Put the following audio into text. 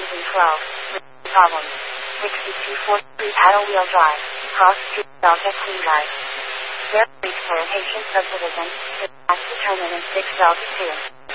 engine 12. Problems. 6243 paddle wheel drive. Cross street Delta Queen drive. There is clarification subdivision. Determinant 6 Delta 2.